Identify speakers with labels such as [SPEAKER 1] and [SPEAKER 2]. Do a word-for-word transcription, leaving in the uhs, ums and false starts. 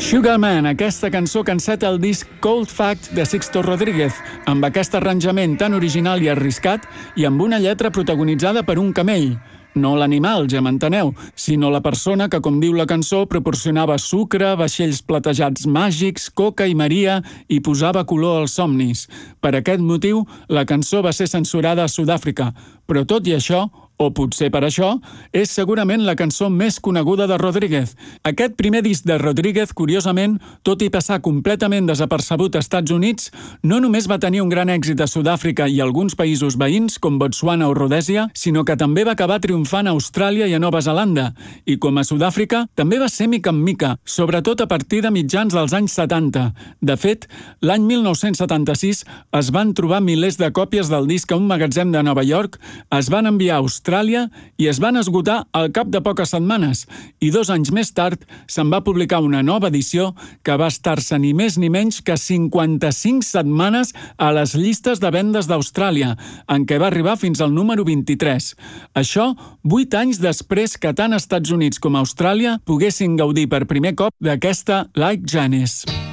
[SPEAKER 1] Sugar Man, aquesta cançó que enceta el disc Cold Fact de Sixto Rodríguez, amb aquest arranjament tan original i arriscat i amb una lletra protagonitzada per un camell. No l'animal, ja m'enteneu, sinó la persona que, com diu la cançó, proporcionava sucre, vaixells platejats màgics, coca i maria i posava color als somnis. Per aquest motiu, la cançó va ser censurada a Sud-àfrica, però tot i això, o potser per això, és segurament la cançó més coneguda de Rodríguez. Aquest primer disc de Rodríguez, curiosament, tot i passar completament desapercebut als Estats Units, no només va tenir un gran èxit a Sud-àfrica i alguns països veïns, com Botswana o Rodèsia, sinó que també va acabar triomfant a Austràlia i a Nova Zelanda. I com a Sud-àfrica, també va ser mica en mica, sobretot a partir de mitjans dels anys setanta. De fet, l'any mil nou-cents setanta-sis es van trobar milers de còpies del disc a un magatzem de Nova York, es van enviar a Austràlia Austràlia i es van esgotar al cap de poques setmanes, i dos anys més tard se'n va publicar una nova edició que va estar-se ni més ni menys que cinquanta-cinc setmanes a les llistes de vendes d'Austràlia, en què va arribar fins al número vint-i-tres. Això, vuit anys després que tant Estats Units com Austràlia poguessin gaudir per primer cop d'aquesta Like Janis.